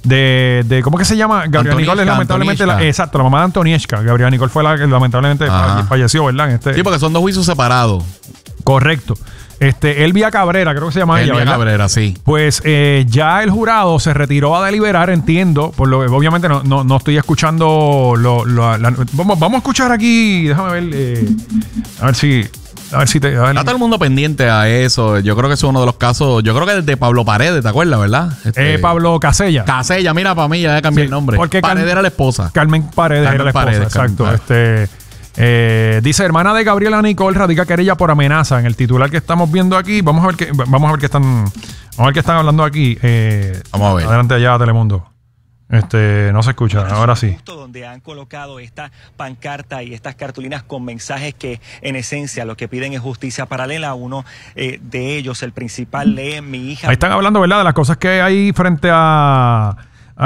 ¿cómo que se llama? Gabriela Nicole es lamentablemente exacto, la mamá de Antonieshka. Gabriela Nicole fue la que lamentablemente falleció, ¿verdad? Sí, porque son dos juicios separados. Correcto. Elvia Cabrera, creo que se llama ella, ¿verdad? Elvia Cabrera, sí. Pues ya el jurado se retiró a deliberar, entiendo, por lo que obviamente no estoy escuchando vamos a escuchar aquí, déjame ver, a ver si está todo el mundo pendiente a eso. Yo creo que es uno de los casos. Yo creo que es de Pablo Paredes, ¿te acuerdas, verdad? Pablo Casella. Casella, mira, para mí ya cambié el nombre. Porque Paredes era la esposa. Carmen Paredes era la esposa, exacto. Dice, hermana de Gabriela Nicole radica querella por amenaza. En el titular que estamos viendo aquí, vamos a ver qué están hablando aquí. Vamos a ver. Adelante allá, Telemundo. No se escucha, ahora sí. Donde han colocado esta pancarta y estas cartulinas con mensajes que en esencia lo que piden es justicia paralela. Uno de ellos, el principal, lee mi hija. Ahí están hablando, ¿verdad?, de las cosas que hay frente al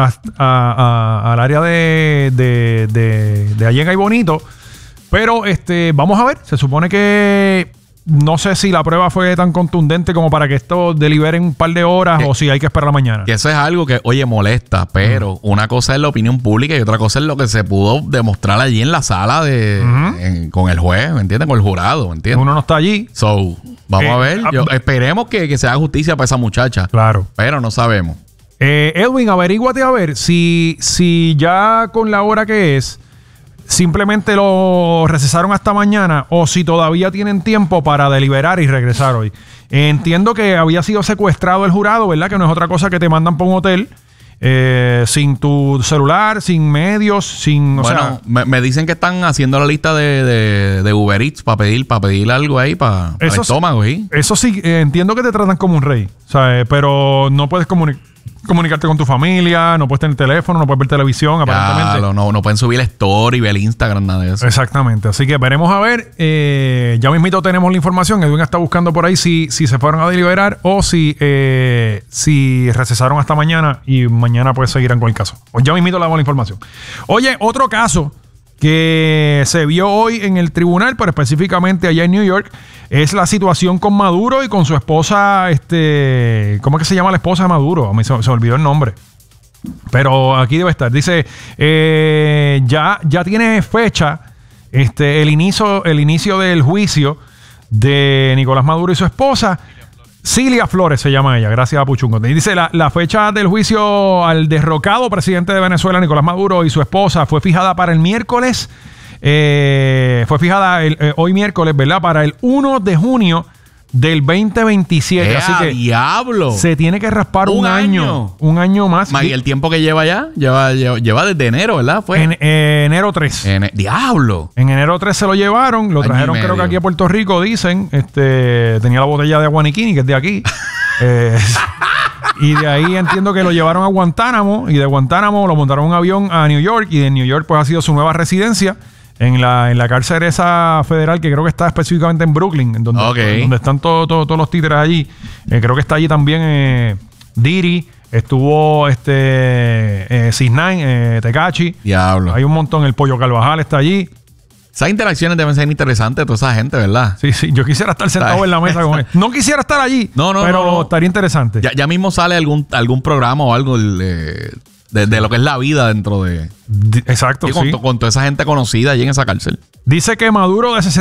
área de Allega y Bonito. Pero vamos a ver, se supone que no sé si la prueba fue tan contundente como para que esto delibere un par de horas o si hay que esperar la mañana. Que eso es algo que, oye, molesta, pero una cosa es la opinión pública y otra cosa es lo que se pudo demostrar allí en la sala con el juez, ¿me entiendes? Con el jurado, ¿me entiendes? Uno no está allí. Vamos a ver. Esperemos que se haga justicia para esa muchacha. Claro. Pero no sabemos. Edwin, averíguate a ver si ya con la hora que es simplemente lo recesaron hasta mañana o si todavía tienen tiempo para deliberar y regresar hoy. Entiendo que había sido secuestrado el jurado, ¿verdad? Que no es otra cosa que te mandan para un hotel sin tu celular, sin medios, sin... Bueno, me dicen que están haciendo la lista de Uber Eats para pedir algo ahí para el estómago, ¿sí? Eso sí, entiendo que te tratan como un rey, ¿sabes? Pero no puedes comunicarte con tu familia, no puedes tener teléfono, no puedes ver televisión, aparentemente. No pueden subir el story, ver el Instagram, nada de eso. Exactamente. Así que veremos a ver. Ya mismito tenemos la información. Edwin está buscando por ahí si se fueron a deliberar o si recesaron hasta mañana y mañana pues seguirán con el caso. Pues ya mismito le damos la información. Oye, otro caso que se vio hoy en el tribunal, pero específicamente allá en New York, es la situación con Maduro y con su esposa, ¿cómo es que se llama la esposa de Maduro? A mí se olvidó el nombre. Pero aquí debe estar. Dice, ya tiene fecha el inicio del juicio de Nicolás Maduro y su esposa. Cilia Flores se llama ella, gracias a Puchungo. Y dice, la fecha del juicio al derrocado presidente de Venezuela, Nicolás Maduro, y su esposa fue fijada para el miércoles. Fue fijada hoy miércoles, ¿verdad? Para el 1 de junio del 2027. Así que diablo, se tiene que raspar un año más. ¿Y el tiempo que lleva ya? Lleva desde enero, ¿verdad? Fue en enero 3. Diablo. En enero 3 se lo llevaron. Lo trajeron creo que aquí a Puerto Rico, dicen. Tenía la botella de Guaniquini, que es de aquí. Y de ahí entiendo que lo llevaron a Guantánamo. Y de Guantánamo lo montaron en un avión a New York. Y de New York pues ha sido su nueva residencia. En la cárcel esa federal que creo que está específicamente en Brooklyn, donde están todos los títeres allí. Creo que está allí también Diri, estuvo 6ix9ine, Tekashi. Diablo. Hay un montón, el Pollo Carvajal está allí. Esas interacciones deben ser interesantes de toda esa gente, ¿verdad? Sí, yo quisiera estar sentado en la mesa con él. No quisiera estar allí, pero estaría interesante. Ya mismo sale algún programa o algo de lo que es la vida dentro de... Exacto, sí. Con toda esa gente conocida allí en esa cárcel. Dice que Maduro de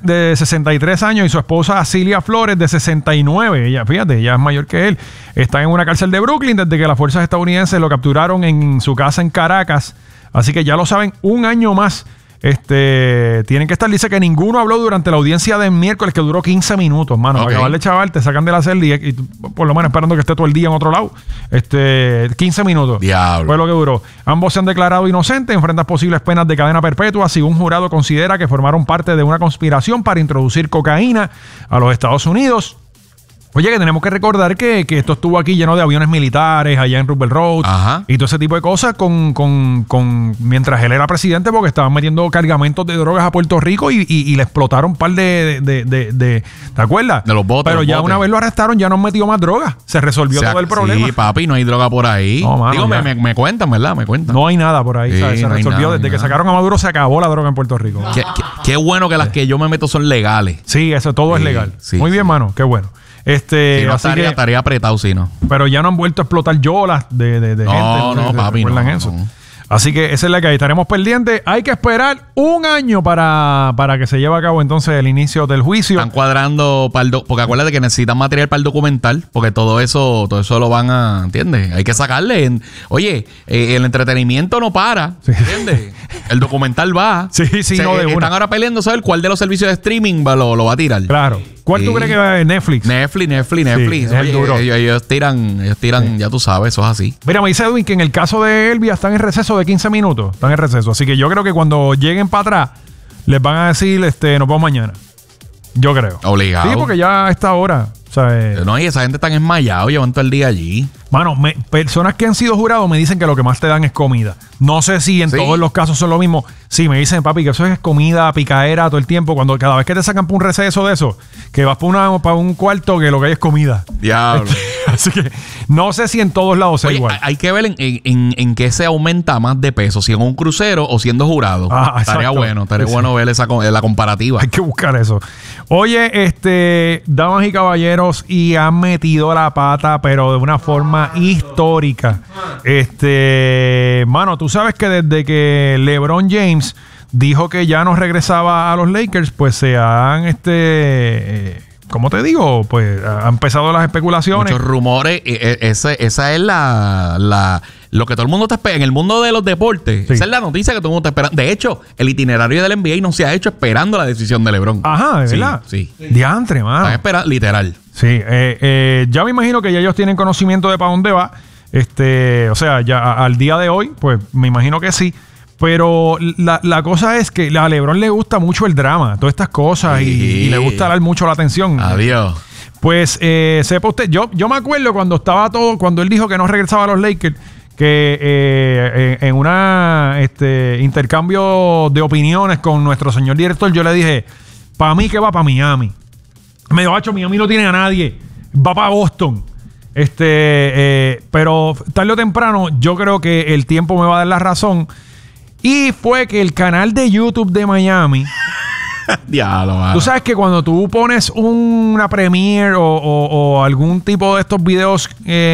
63 años y su esposa Cilia Flores de 69, ella es mayor que él, están en una cárcel de Brooklyn desde que las fuerzas estadounidenses lo capturaron en su casa en Caracas. Así que ya lo saben, un año más tienen que estar. Dice que ninguno habló durante la audiencia de miércoles, que duró 15 minutos, mano. Para acabarle, chaval, te sacan de la celda y por lo menos esperando que esté todo el día en otro lado. 15 minutos. Diablo. Fue lo que duró. Ambos se han declarado inocentes, enfrentan posibles penas de cadena perpetua si un jurado considera que formaron parte de una conspiración para introducir cocaína a los Estados Unidos. Oye, que tenemos que recordar que esto estuvo aquí lleno de aviones militares allá en Roosevelt Road. Ajá. Y todo ese tipo de cosas mientras él era presidente, porque estaban metiendo cargamentos de drogas a Puerto Rico y le explotaron un par ¿te acuerdas? De los botes. Pero ya una vez lo arrestaron, ya no han metido más drogas. Se resolvió todo el problema. Sí, papi, no hay droga por ahí. No, mano, digo, me cuentan, ¿verdad? Me cuentan. No hay nada por ahí. Sí, se resolvió. Desde que sacaron a Maduro se acabó la droga en Puerto Rico. Qué bueno que las que yo me meto son legales. Sí, eso todo es legal. Sí, muy bien, mano. Qué bueno. Si no así que, estaría apretado, si no. pero ya no han vuelto a explotar yolas de gente. No, papi, ¿recuerdan no, eso? no. Así que esa es la que hay. Estaremos pendientes. Hay que esperar 1 año para que se lleve a cabo entonces el inicio del juicio. Están cuadrando porque acuérdate que necesitan material para el documental, porque todo eso lo van a, ¿entiendes? Hay que sacarle. Oye, el entretenimiento no para, ¿entiendes? El documental va. Sí, no, de una. Están ahora peleando saber cuál de los servicios de streaming lo va a tirar. Claro. ¿Cuál tú crees que va a Netflix? Netflix. es el duro. Ellos tiran, ya tú sabes, eso es así. Mira, me dice Edwin que en el caso de Elvia están en receso de 15 minutos. Están en receso. Así que yo creo que cuando lleguen para atrás, les van a decir, nos vemos mañana. Yo creo. Obligado. Sí, porque ya a esta hora. O sea, No, y esa gente está enmayado, llevan todo el día allí. mano, personas que han sido jurados me dicen que lo que más te dan es comida. No sé si en todos los casos son lo mismo. Sí, me dicen, papi, que eso es comida, picadera todo el tiempo. Cada vez que te sacan por un receso de eso, que vas para un cuarto, que lo que hay es comida. Diablo. Así que no sé si en todos lados es Oye, igual. hay que ver en qué se aumenta más de peso, si en un crucero o siendo jurado. Estaría exacto. bueno ver la comparativa. Hay que buscar eso. Oye, damas y caballeros, y han metido la pata, pero de una forma histórica. Mano, tú sabes que desde que LeBron James dijo que ya no regresaba a los Lakers, pues se han, ¿cómo te digo? Pues han empezado las especulaciones. Muchos rumores. Esa es lo que todo el mundo está esperando. En el mundo de los deportes, Sí. esa es la noticia que todo el mundo está esperando. De hecho, el itinerario del NBA no se ha hecho esperando la decisión de LeBron. Ajá, ¿de verdad? Sí. Diantre, mano. Están esperando, literal. Sí, ya me imagino que ya ellos tienen conocimiento de para dónde va. O sea, ya al día de hoy, pues me imagino que sí. Pero la cosa es que a LeBron le gusta mucho el drama, todas estas cosas, Sí. y le gusta dar mucho la atención. Adiós. Pues sepa usted, yo me acuerdo cuando él dijo que no regresaba a los Lakers, que en una intercambio de opiniones con nuestro señor director, yo le dije, para mí que va para Miami. Me dijo, "Acho, Miami no tiene a nadie, va para Boston." Pero tarde o temprano yo creo que el tiempo me va a dar la razón. Y fue que el canal de YouTube de Miami, Diablo, mano. tú sabes que cuando tú pones una premiere o algún tipo de estos videos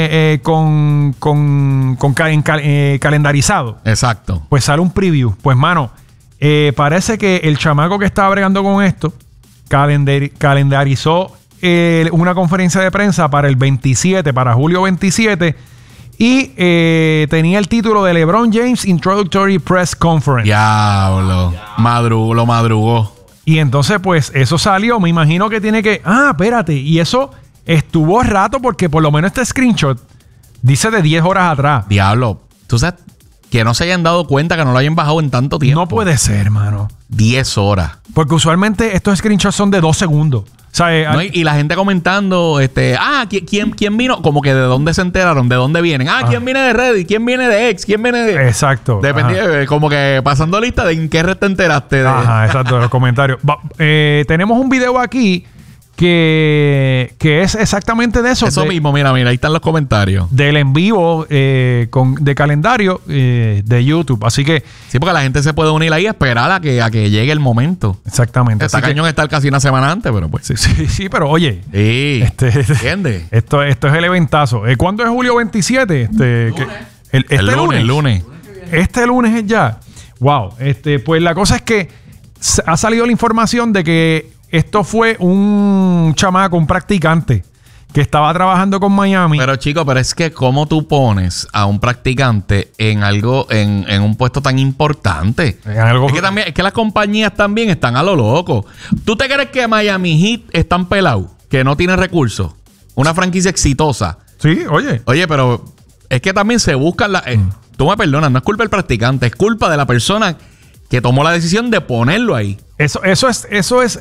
calendarizado, Exacto. pues sale un preview. Pues, mano, parece que el chamaco que estaba bregando con esto calendarizó una conferencia de prensa para el 27, para julio 27, y tenía el título de LeBron James Introductory Press Conference. Diablo. Lo madrugó. Y entonces, pues, eso salió. Me imagino que tiene que... espérate. Y eso estuvo rato porque por lo menos este screenshot dice de 10 horas atrás. Diablo. Tú sabes que no se hayan dado cuenta, que no lo hayan bajado en tanto tiempo. No puede ser, mano. 10 horas. Porque usualmente estos screenshots son de 2 segundos. O sea, No, y la gente comentando, ¿quién vino? Como que de dónde se enteraron, de dónde vienen. ¿Quién viene de Reddit? ¿Quién viene de X? ¿Quién viene de...? Exacto. Dependía, como que pasando lista de en qué red te enteraste. Ajá, exacto, de los comentarios. Tenemos un video aquí que es exactamente de eso. Eso mismo, mira, ahí están los comentarios. Del en vivo de calendario de YouTube. Así que... Sí, porque la gente se puede unir ahí a esperar a que llegue el momento. Exactamente. Está Así cañón estar casi una semana antes, pero pues. Sí, pero oye... Sí. ¿Entiendes? Esto es el eventazo. ¿Cuándo es julio 27? El lunes. Este lunes es ya. Wow. Pues la cosa es que ha salido la información de que esto fue un chamaco, un practicante que estaba trabajando con Miami. Pero chico, pero es que ¿cómo tú pones a un practicante en algo, en un puesto tan importante? Es que las compañías también están a lo loco. ¿Tú te crees que Miami Heat están pelados? Que no tienen recursos. Una franquicia exitosa. Sí, oye. Oye, pero es que también se buscan tú me perdonas, no es culpa del practicante, es culpa de la persona que tomó la decisión de ponerlo ahí. Eso es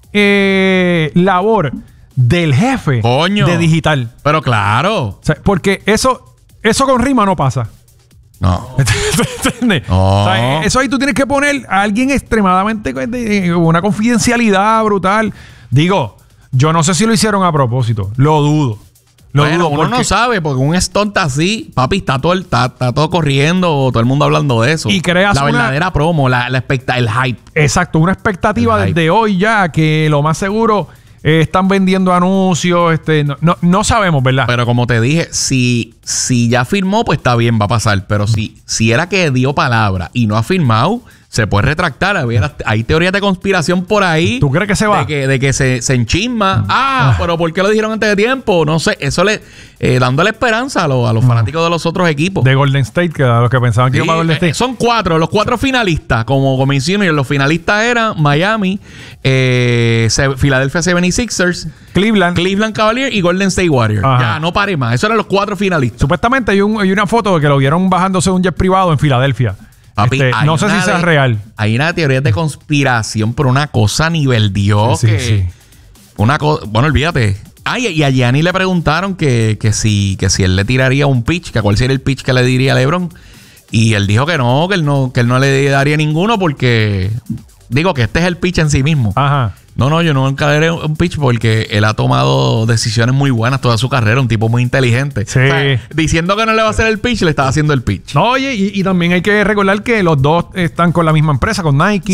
labor del jefe de digital. Pero claro. O sea, porque eso con rima no pasa. No. ¿Entiendes? No. O sea, eso ahí tú tienes que poner a alguien extremadamente una confidencialidad brutal. Digo, yo no sé si lo hicieron a propósito. Lo dudo. Bueno, uno no sabe, porque un stunt así, papi, está todo corriendo, todo el mundo hablando de eso. Y creas la verdadera promo, el hype. Exacto, una expectativa desde hoy ya, que lo más seguro están vendiendo anuncios, no sabemos, ¿verdad? Pero como te dije, si ya firmó, pues está bien, va a pasar. Pero si era que dio palabra y no ha firmado, se puede retractar. Hay teorías de conspiración por ahí. ¿Tú crees que se va? De que se enchisma. Pero ¿por qué lo dijeron antes de tiempo? No sé. Eso dándole esperanza a los fanáticos de los otros equipos. De Golden State, que a los que pensaban que iba para Golden State. Son los 4 finalistas. Como mencioné, los finalistas eran Miami, Philadelphia 76ers, Cleveland Cavaliers y Golden State Warriors. Ajá. Ya, no pare más. Esos eran los 4 finalistas. Supuestamente hay una foto de que lo vieron bajándose de un jet privado en Filadelfia. Papi, no sé si sea real. Hay una teoría de conspiración por una cosa a nivel Dios. Sí. Una cosa... Bueno, olvídate. Y a Gianni le preguntaron que si él le tiraría un pitch, que cuál sería el pitch que le diría a LeBron. Y él dijo que él no le daría ninguno porque... Digo que este es el pitch en sí mismo. Ajá. No, yo nunca le daré un pitch porque él ha tomado decisiones muy buenas toda su carrera, un tipo muy inteligente. Sí. O sea, diciendo que no le va a hacer el pitch, le estaba haciendo el pitch. No, oye, y también hay que recordar que los dos están con la misma empresa, con Nike.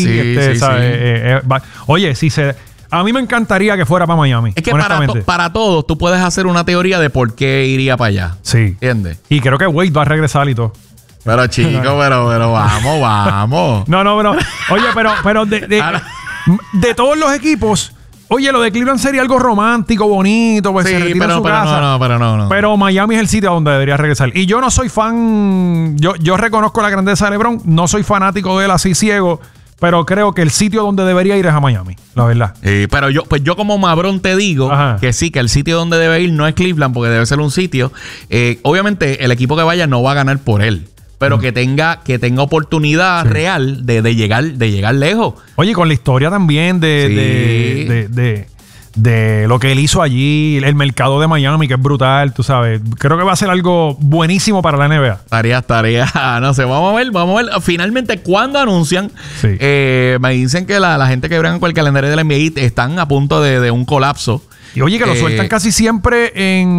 Sí. Oye, a mí me encantaría que fuera para Miami. Es que para todos tú puedes hacer una teoría de por qué iría para allá. Sí. ¿Entiendes? Y creo que Wade va a regresar y todo. Pero chico, pero vamos. No, pero oye, de todos los equipos, oye, lo de Cleveland sería algo romántico, bonito, pues se retira en su casa. No. Pero Miami es el sitio donde debería regresar. Y yo no soy fan, yo reconozco la grandeza de LeBron, no soy fanático de él así ciego, pero creo que el sitio donde debería ir es a Miami, la verdad. Pero yo como Mabrón te digo que sí, que el sitio donde debe ir no es Cleveland, porque debe ser un sitio. Obviamente, el equipo que vaya no va a ganar por él. Pero que tenga oportunidad real de llegar lejos. Oye, con la historia también de lo que él hizo allí, el mercado de Miami, que es brutal, tú sabes. Creo que va a ser algo buenísimo para la NBA. Tarea. No sé, vamos a ver. Finalmente, ¿cuándo anuncian? Sí. Me dicen que la gente que bregan con el calendario de la NBA están a punto de un colapso. Y oye, que lo sueltan casi siempre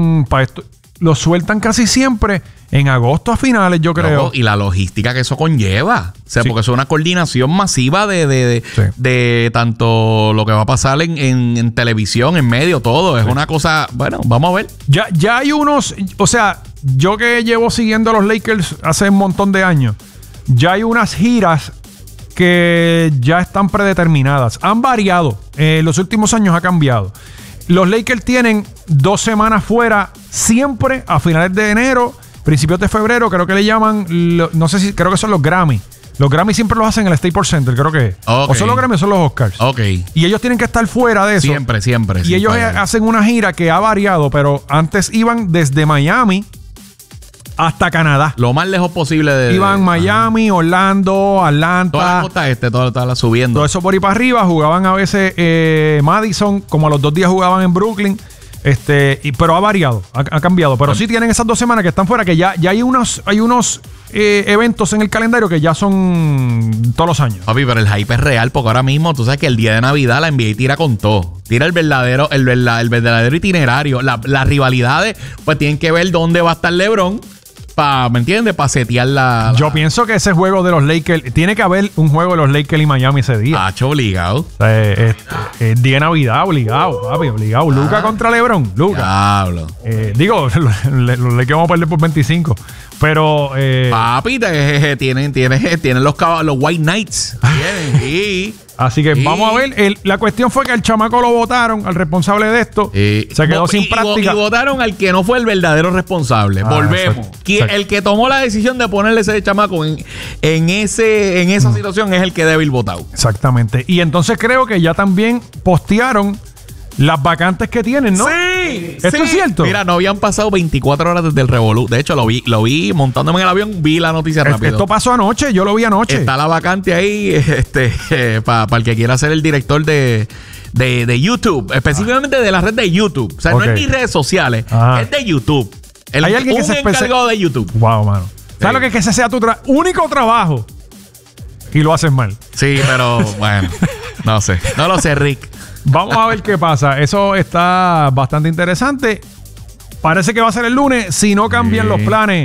lo sueltan casi siempre en agosto a finales, yo creo. Y la logística que eso conlleva. O sea, porque eso es una coordinación masiva de tanto lo que va a pasar en televisión, en medio, todo. Es una cosa... Bueno, vamos a ver. Ya hay unos... O sea, yo que llevo siguiendo a los Lakers hace un montón de años, ya hay unas giras que ya están predeterminadas. Han variado. En los últimos años ha cambiado. Los Lakers tienen 2 semanas fuera siempre a finales de enero, principios de febrero, creo que le llaman, no sé si, creo que son los Grammy. Los Grammy siempre los hacen en el Staples Center, creo que es. Okay. O son los Grammy o son los Oscars. Ok. Y ellos tienen que estar fuera de eso. Siempre. Y ellos hacen una gira que ha variado, pero antes iban desde Miami hasta Canadá. Lo más lejos posible Iban Miami, Orlando, Atlanta. Toda la costa toda subiendo. Todo eso por ahí para arriba. Jugaban a veces Madison, como a los 2 días jugaban en Brooklyn. Pero ha variado, ha cambiado. Pero sí tienen esas 2 semanas que están fuera, que ya hay unos eventos en el calendario que ya son todos los años. Papi, pero el hype es real, porque ahora mismo tú sabes que el día de Navidad la NBA tira con todo. Tira el verdadero itinerario. Las rivalidades, pues tienen que ver dónde va a estar LeBron. ¿Me entiendes? Para setear Yo pienso que ese juego de los Lakers... Tiene que haber un juego de los Lakers y Miami ese día. Hacho, obligado. Día de Navidad, obligado, papi, obligado. Luka contra LeBron. Luka. Diablo. Digo, los Lakers vamos a perder por 25. Pero... papi, tienen los White Knights. Así que vamos a ver. La cuestión fue que el chamaco lo votaron, al responsable de esto. Se quedó sin práctica. Y votaron al que no fue el verdadero responsable. Volvemos. Exacto. El que tomó la decisión de ponerle ese chamaco en esa situación es el que debe ir votado. Exactamente. Y entonces creo que ya también postearon las vacantes que tienen, ¿no? Sí. ¿Esto es cierto? Mira, no habían pasado 24 horas desde el revolú. De hecho, lo vi montándome en el avión, vi la noticia rápido. Esto pasó anoche, yo lo vi anoche. Está la vacante ahí, para el que quiera ser el director de YouTube, específicamente de la red de YouTube. O sea, no es ni redes sociales, es de YouTube. Hay alguien que se encargado de YouTube. Wow, mano. ¿Sabes lo que es que ese sea tu único trabajo? Y lo haces mal. Sí, pero bueno, no sé. No lo sé, Rick. Vamos a ver qué pasa. Eso está bastante interesante. Parece que va a ser el lunes. Si no cambian los planes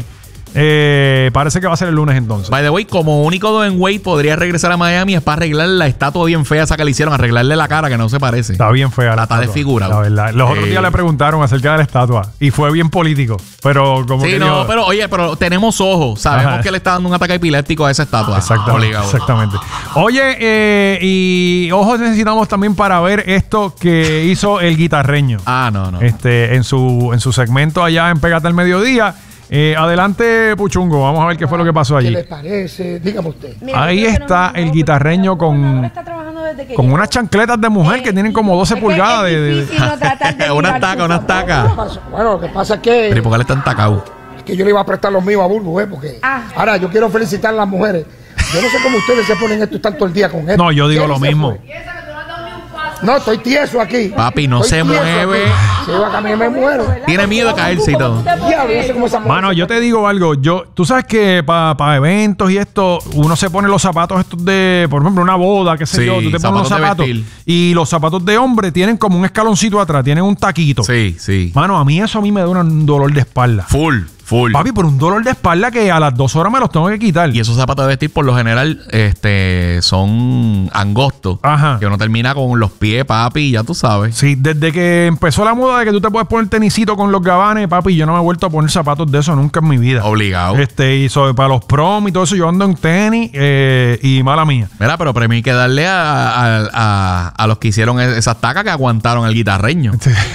Parece que va a ser el lunes entonces. By the way, como único Dwayne Wade podría regresar a Miami es para arreglar la estatua bien fea esa que le hicieron, arreglarle la cara que no se parece. Está bien fea la está desfigurada. La verdad. Los otros días le preguntaron acerca de la estatua y fue bien político. Pero como sí, que no, pero oye, pero tenemos ojos. Sabemos que le está dando un ataque epiléptico a esa estatua. Exactamente. Oye, y ojos necesitamos también para ver esto que hizo el guitarreño. No. En su segmento allá en Pégate al Mediodía. Adelante, Puchungo. Vamos a ver qué fue lo que pasó allí. ¿Qué le parece? Dígame usted. Mira, ahí está el guitarreño con unas chancletas de mujer que tienen como 12 pulgadas de una estaca. Bueno, lo que pasa es que... ¿Pero por qué le están tacados? Es que yo le iba a prestar los míos a Bulbo, porque... Ahora, yo quiero felicitar a las mujeres. Yo no sé cómo ustedes se ponen esto y están todo el día con esto. No, yo digo lo mismo. No, estoy tieso aquí. Papi, no se mueve. Sí, acá me muero. Tiene miedo de caerse y todo. Mano, yo te digo algo. Tú sabes que para eventos y esto, uno se pone los zapatos estos de, por ejemplo, una boda, qué sé yo. Tú te pones los zapatos. Y los zapatos de hombre tienen como un escaloncito atrás, tienen un taquito. Sí. Mano, a mí me da un dolor de espalda. Full. Papi, por un dolor de espalda que a las 2 horas me los tengo que quitar. Y esos zapatos de vestir por lo general son angostos. Ajá. Que uno termina con los pies, papi, ya tú sabes. Sí, desde que empezó la moda de que tú te puedes poner tenisito con los gabanes, papi, yo no me he vuelto a poner zapatos de eso nunca en mi vida. Obligado. Y para los prom y todo eso, yo ando en tenis y mala mía. Mira, pero premio hay que darle a los que hicieron esas tacas que aguantaron el guitarreño.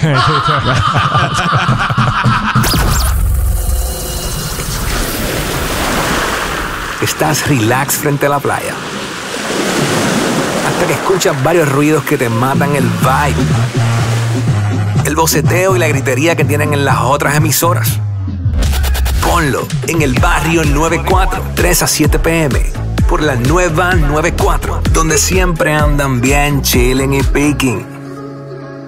Estás relax frente a la playa. Hasta que escuchas varios ruidos que te matan el vibe. El boceteo y la gritería que tienen en las otras emisoras. Ponlo en el barrio 94, 3 a 7 p.m. Por la nueva 94, donde siempre andan bien chilling y picking.